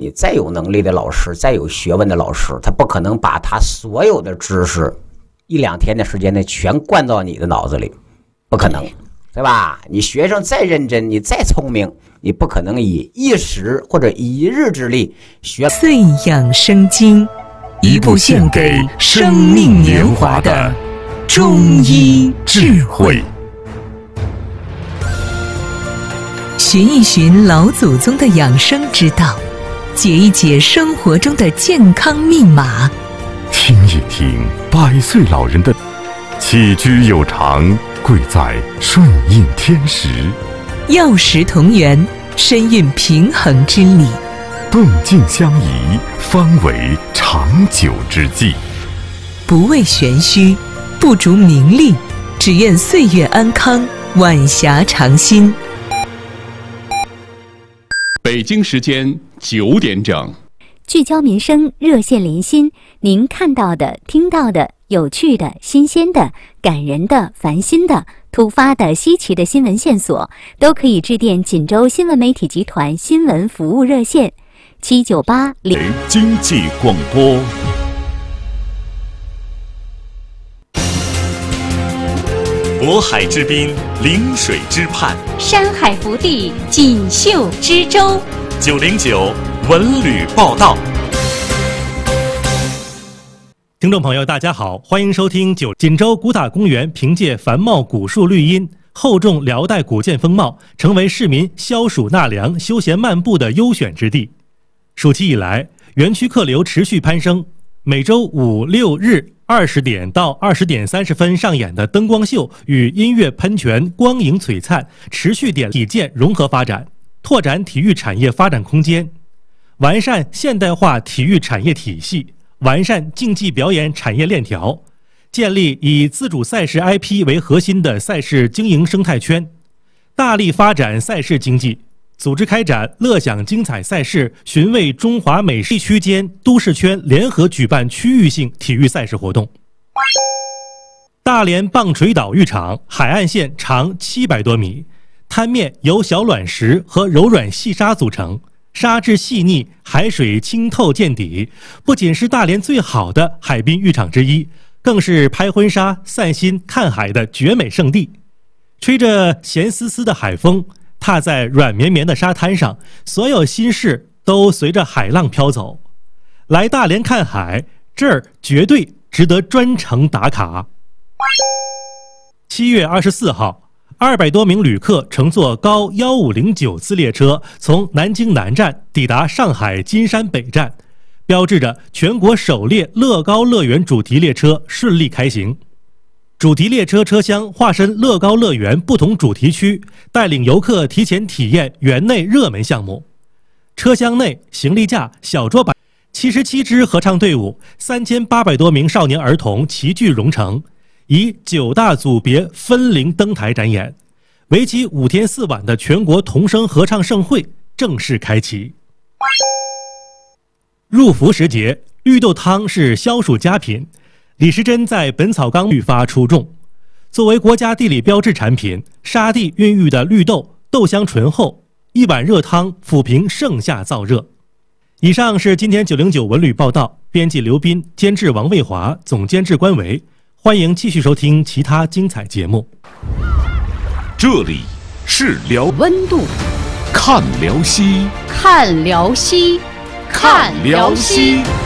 你再有能力的老师，再有学问的老师，他不可能把他所有的知识1-2天的时间内全灌到你的脑子里，不可能，对吧？你学生再认真，你再聪明，你不可能以一时或者一日之力学。 岁养生经， 一部献给生命年华的中医智慧。 寻一寻老祖宗的养生之道，解一解生活中的健康密码， 听一听100岁老人的起居有常，贵在顺应天时， 药食同源，深蕴平衡之理， 动静相宜，方为长久之计。 不为玄虚，不逐名利，只愿岁月安康，晚霞常新。 北京时间9点整， 聚焦民生，热线连心，您看到的、听到的、有趣的、新鲜的、感人的、烦心的、突发的、稀奇的新闻线索，都可以致电锦州新闻媒体集团新闻服务热线798-0。 经济广播。渤海之滨，临水之畔， 山海福地，锦绣之州。 909文旅报道。 听众朋友，大家好，欢迎收听锦州古塔公园凭借繁茂古树绿荫、厚重辽代古建风貌，成为市民消暑纳凉、休闲漫步的优选之地。暑期以来，园区客流持续攀升，每周5、6日20点到20点30分上演的灯光秀与音乐喷泉光影璀璨，持续体现融合发展，拓展体育产业发展空间，完善现代化体育产业体系，完善竞技表演产业链条，建立以自主赛事 IP 为核心的赛事经营生态圈，大力发展赛事经济，组织开展乐享精彩赛事，寻味中华美地区间、都市圈联合举办区域性体育赛事活动。大连棒槌岛浴场海岸线长700多米，滩面由小卵石和柔软细沙组成，沙质细腻，海水清透见底，不仅是大连最好的海滨浴场之一，更是拍婚纱、散心、看海的绝美胜地。吹着咸丝丝的海风，踏在软绵绵的沙滩上，所有心事都随着海浪飘走。来大连看海，这儿绝对值得专程打卡。7月24号，200多名旅客乘坐高1509次列车，从南京南站抵达上海金山北站，标志着全国首列乐高乐园主题列车顺利开行。主题列车车厢化身乐高乐园不同主题区，带领游客提前体验园内热门项目。车厢内行李架、小桌板，77支合唱队伍，3800多名少年儿童齐聚蓉城，以9大组别分龄登台展演，为期5天4晚的全国童声合唱盛会正式开启。入伏时节，绿豆汤是消暑佳品。李时珍在《本草纲目》愈发出众。作为国家地理标志产品，沙地孕育的绿豆豆香醇厚，一碗热汤抚平盛夏燥热。以上是今天909文旅报道，编辑刘斌，监制王卫华，总监制关维。欢迎继续收听其他精彩节目。 这里是温度， 看辽西， 看辽西，看辽西。